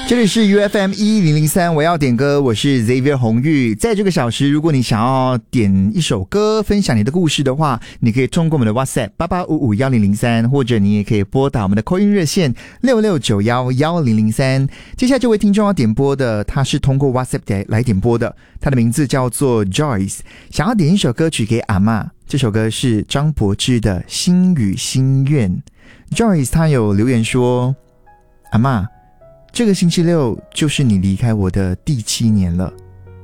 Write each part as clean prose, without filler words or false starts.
这里是 UFM1003，我要点歌，我是 Xavier 红玉。在这个小时，如果你想要点一首歌，分享你的故事的话，你可以通过我们的 WhatsApp 88551003，或者你也可以拨打我们的 call in 热线66911003。接下来这位听众要点播的，他是通过 WhatsApp 来点播的，他的名字叫做 Joyce， 想要点一首歌曲给阿嬷。这首歌是张柏芝的《心与心愿》。Joyce 他有留言说，阿嬷，这个星期六就是你离开我的第7年了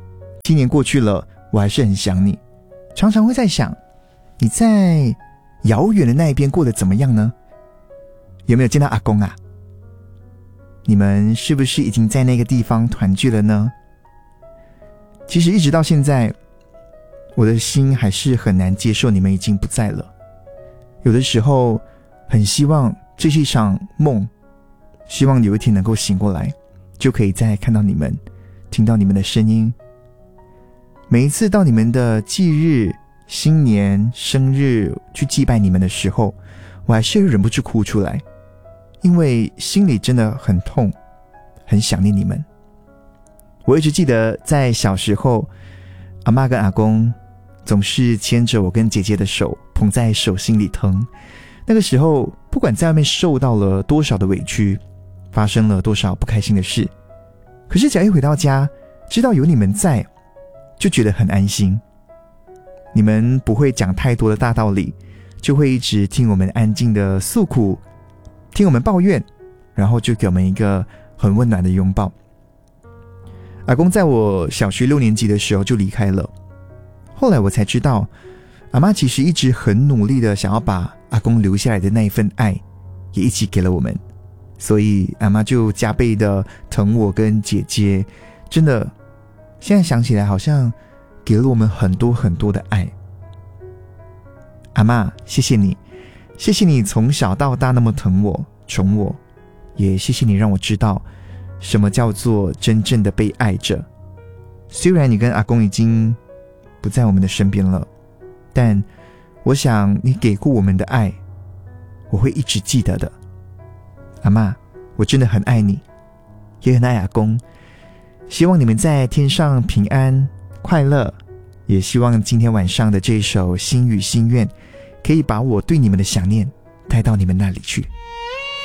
，7年过去了，我还是很想你，常常会在想，你在遥远的那一边过得怎么样呢？有没有见到阿公啊？你们是不是已经在那个地方团聚了呢？其实一直到现在，我的心还是很难接受你们已经不在了。有的时候很希望这是一场梦，希望有一天能够醒过来，就可以再看到你们，听到你们的声音。每一次到你们的忌日、新年、生日去祭拜你们的时候，我还是忍不住哭出来，因为心里真的很痛，很想念你们。我一直记得在小时候，阿嬷跟阿公总是牵着我跟姐姐的手，捧在手心里疼。那个时候不管在外面受到了多少的委屈，发生了多少不开心的事，可是只要一回到家，知道有你们在，就觉得很安心。你们不会讲太多的大道理，就会一直听我们安静的诉苦，听我们抱怨，然后就给我们一个很温暖的拥抱。阿公在我小学6年级的时候就离开了，后来我才知道，阿嬷其实一直很努力的想要把阿公留下来的那一份爱也一起给了我们，所以阿嬷就加倍的疼我跟姐姐，真的现在想起来好像给了我们很多很多的爱。阿嬷，谢谢你，谢谢你从小到大那么疼我宠我，也谢谢你让我知道什么叫做真正的被爱着。虽然你跟阿公已经不在我们的身边了，但我想你给过我们的爱，我会一直记得的。阿嬷，我真的很爱你，也很爱阿公，希望你们在天上平安快乐，也希望今天晚上的这首心与心愿可以把我对你们的想念带到你们那里去。